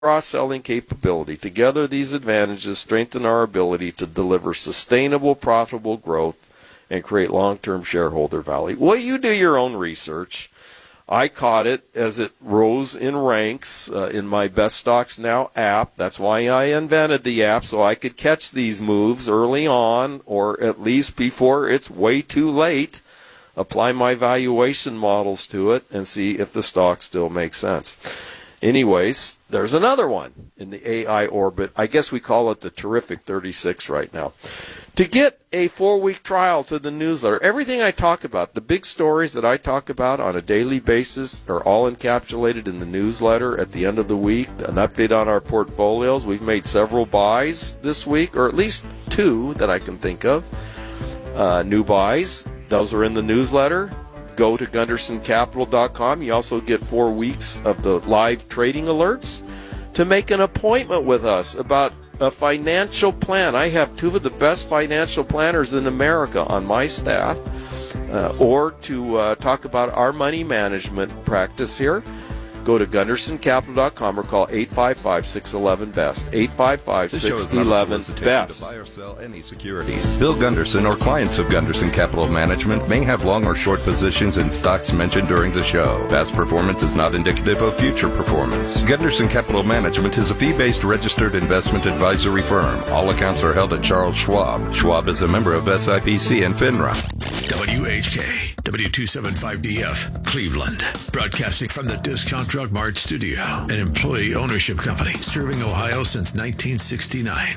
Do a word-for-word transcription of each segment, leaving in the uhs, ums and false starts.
cross-selling capability. Together, these advantages strengthen our ability to deliver sustainable, profitable growth and create long-term shareholder value. Well, you do your own research. I caught it as it rose in ranks uh, in my Best Stocks Now app. That's why I invented the app, so I could catch these moves early on, or at least before it's way too late, apply my valuation models to it, and see if the stock still makes sense. Anyways, there's another one in the A I orbit. I guess we call it the Terrific thirty-six right now. To get a four-week trial to the newsletter, everything I talk about, the big stories that I talk about on a daily basis are all encapsulated in the newsletter at the end of the week. An update on our portfolios. We've made several buys this week, or at least two that I can think of. Uh, new buys. Those are in the newsletter. Go to gunderson capital dot com. You also get four weeks of the live trading alerts. To make an appointment with us about a financial plan. I have two of the best financial planners in America on my staff. Uh, or to uh, talk about our money management practice here, go to gunderson capital dot com or call eight five five, six one one, B E S T. eight five five, six one one, B E S T. To buy or sell any securities. Bill Gunderson or clients of Gunderson Capital Management may have long or short positions in stocks mentioned during the show. Past performance is not indicative of future performance. Gunderson Capital Management is a fee-based registered investment advisory firm. All accounts are held at Charles Schwab. Schwab is a member of S I P C and FINRA. W H K, W two seventy-five D F, Cleveland. Broadcasting from the Discount Drug Mart studio, an employee ownership company serving Ohio since nineteen sixty-nine.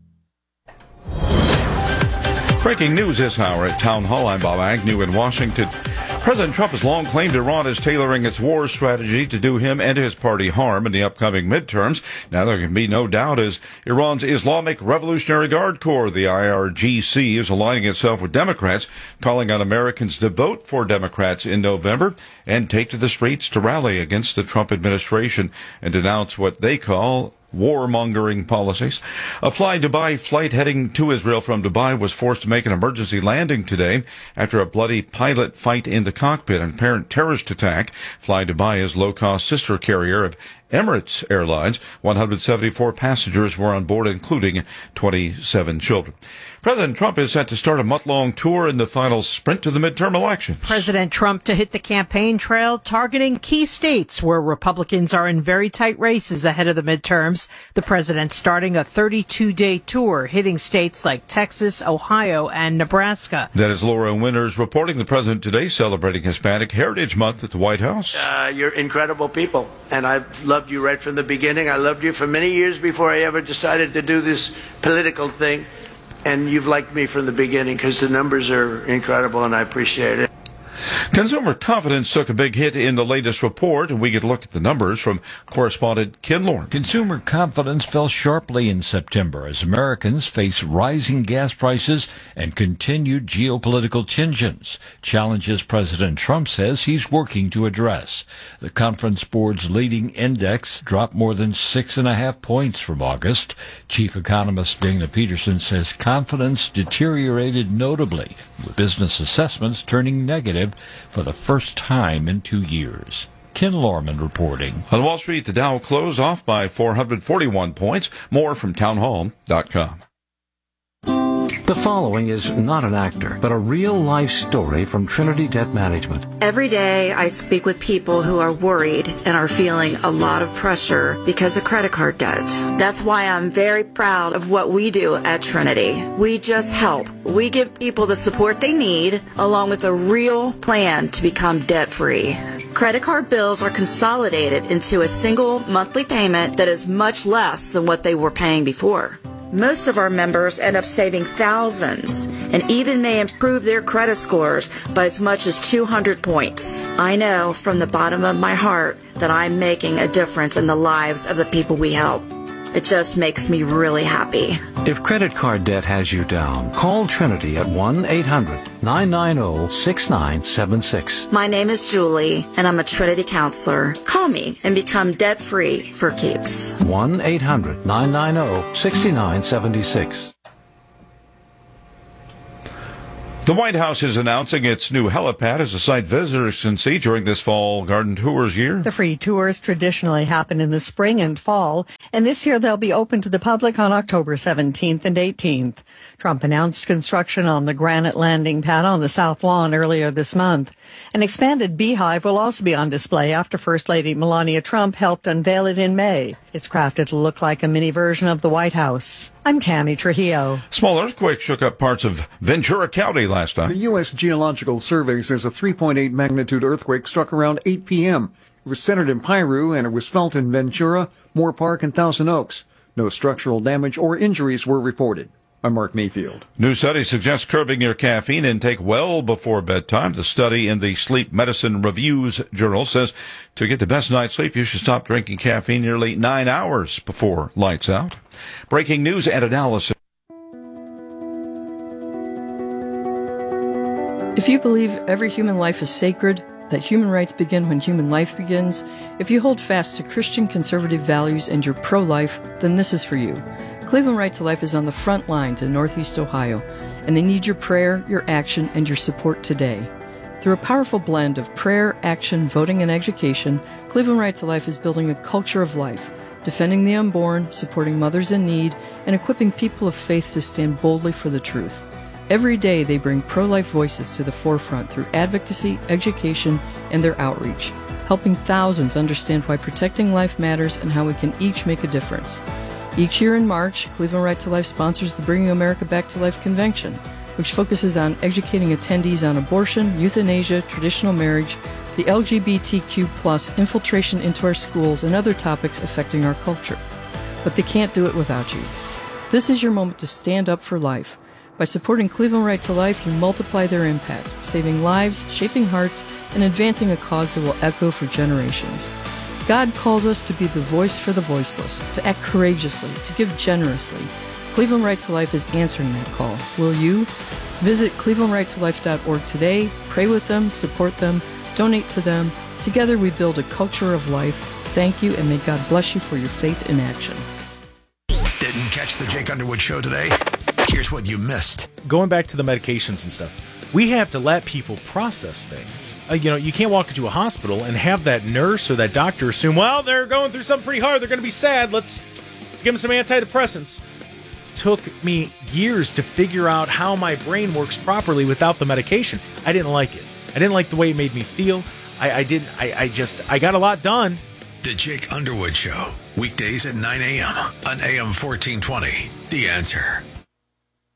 Breaking news this hour at Town Hall. I'm Bob Agnew in Washington. President Trump has long claimed Iran is tailoring its war strategy to do him and his party harm in the upcoming midterms. Now, there can be no doubt as Iran's Islamic Revolutionary Guard Corps, the I R G C, is aligning itself with Democrats, calling on Americans to vote for Democrats in November and take to the streets to rally against the Trump administration and denounce what they call warmongering policies. A Fly Dubai flight heading to Israel from Dubai was forced to make an emergency landing today after a bloody pilot fight in the cockpit and apparent terrorist attack. Fly Dubai is low-cost sister carrier of Emirates Airlines. one hundred seventy-four passengers were on board, including twenty-seven children. President Trump is set to start a month-long tour in the final sprint to the midterm elections. President Trump to hit the campaign trail, targeting key states where Republicans are in very tight races ahead of the midterms. The president starting a thirty-two day tour, hitting states like Texas, Ohio, and Nebraska. That is Laura Winters reporting. The president today celebrating Hispanic Heritage Month at the White House. Uh, you're incredible people, and I've loved you right from the beginning. I loved you for many years before I ever decided to do this political thing. And you've liked me from the beginning because the numbers are incredible, and I appreciate it. Consumer confidence took a big hit in the latest report, and we get a look at the numbers from correspondent Ken Lorne. Consumer confidence fell sharply in September as Americans face rising gas prices and continued geopolitical tensions, challenges President Trump says he's working to address. The Conference Board's leading index dropped more than six and a half points from August. Chief economist Dana Peterson says confidence deteriorated notably, with business assessments turning negative for the first time in two years. Ken Lorman reporting. On Wall Street, the Dow closed off by four hundred forty-one points. More from town hall dot com. The following is not an actor, but a real-life story from Trinity Debt Management. Every day I speak with people who are worried and are feeling a lot of pressure because of credit card debt. That's why I'm very proud of what we do at Trinity. We just help. We give people the support they need, along with a real plan to become debt-free. Credit card bills are consolidated into a single monthly payment that is much less than what they were paying before. Most of our members end up saving thousands and even may improve their credit scores by as much as two hundred points. I know from the bottom of my heart that I'm making a difference in the lives of the people we help. It just makes me really happy. If credit card debt has you down, call Trinity at one eight hundred nine nine zero six nine seven six. My name is Julie, and I'm a Trinity counselor. Call me and become debt-free for keeps. one eight hundred nine nine zero six nine seven six. The White House is announcing its new helipad as a site visitors can see during this fall garden tours year. The free tours traditionally happen in the spring and fall, and this year they'll be open to the public on October seventeenth and eighteenth. Trump announced construction on the granite landing pad on the South Lawn earlier this month. An expanded beehive will also be on display after First Lady Melania Trump helped unveil it in May. It's crafted to look like a mini version of the White House. I'm Tammy Trujillo. Small earthquake shook up parts of Ventura County last time. The U S Geological Survey says a three point eight magnitude earthquake struck around eight p.m. It was centered in Piru, and it was felt in Ventura, Moore Park, and Thousand Oaks. No structural damage or injuries were reported. I'm Mark Mayfield. New study suggests curbing your caffeine intake well before bedtime. The study in the Sleep Medicine Reviews journal says to get the best night's sleep, you should stop drinking caffeine nearly nine hours before lights out. Breaking news and analysis. If you believe every human life is sacred, that human rights begin when human life begins, if you hold fast to Christian conservative values and you're pro-life, then this is for you. Cleveland Right to Life is on the front lines in Northeast Ohio, and they need your prayer, your action, and your support today. Through a powerful blend of prayer, action, voting, and education, Cleveland Right to Life is building a culture of life, defending the unborn, supporting mothers in need, and equipping people of faith to stand boldly for the truth. Every day they bring pro-life voices to the forefront through advocacy, education, and their outreach, helping thousands understand why protecting life matters and how we can each make a difference. Each year in March, Cleveland Right to Life sponsors the Bringing America Back to Life convention, which focuses on educating attendees on abortion, euthanasia, traditional marriage, the L G B T Q plus, infiltration into our schools, and other topics affecting our culture. But they can't do it without you. This is your moment to stand up for life. By supporting Cleveland Right to Life, you multiply their impact, saving lives, shaping hearts, and advancing a cause that will echo for generations. God calls us to be the voice for the voiceless, to act courageously, to give generously. Cleveland Right to Life is answering that call. Will you? Visit cleveland right to life dot org today, pray with them, support them, donate to them. Together we build a culture of life. Thank you, and may God bless you for your faith in action. Didn't catch the Jake Underwood Show today? Here's what you missed. Going back to the medications and stuff, we have to let people process things. Uh, you know, you can't walk into a hospital and have that nurse or that doctor assume, well, they're going through something pretty hard. They're going to be sad. Let's, let's give them some antidepressants. Took me years to figure out how my brain works properly without the medication. I didn't like it. I didn't like the way it made me feel. I, I didn't. I, I just. I got a lot done. The Jake Underwood Show, weekdays at nine a.m. on A M fourteen twenty. The Answer.